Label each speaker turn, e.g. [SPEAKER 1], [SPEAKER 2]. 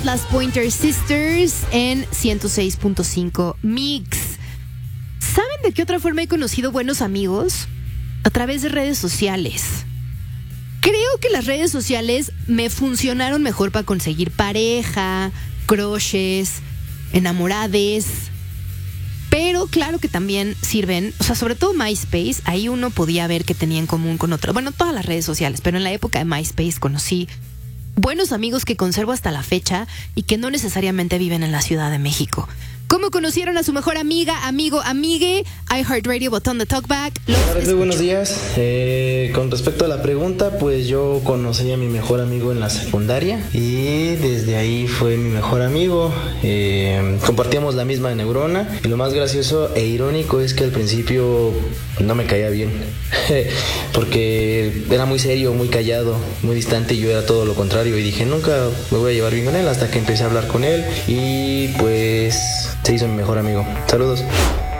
[SPEAKER 1] Las Pointer Sisters en 106.5 Mix. ¿Saben de qué otra forma he conocido buenos amigos? A través de redes sociales. Creo que las redes sociales me funcionaron mejor para conseguir pareja, crushes, enamorades. Pero claro que también sirven, o sea, sobre todo MySpace, ahí uno podía ver que tenía en común con otro. Bueno, todas las redes sociales, pero en la época de MySpace conocí buenos amigos que conservo hasta la fecha y que no necesariamente viven en la Ciudad de México. ¿Cómo conocieron a su mejor amiga, amigo, amigue? iHeartRadio, botón de talkback.
[SPEAKER 2] Muy buenos días. Con respecto a la pregunta, pues yo conocí a mi mejor amigo en la secundaria y desde ahí fue mi mejor amigo. Compartíamos la misma neurona y lo más gracioso e irónico es que al principio no me caía bien porque era muy serio, muy callado, muy distante y yo era todo lo contrario y dije nunca me voy a llevar bien con él hasta que empecé a hablar con él y pues se hizo mi mejor amigo. Saludos.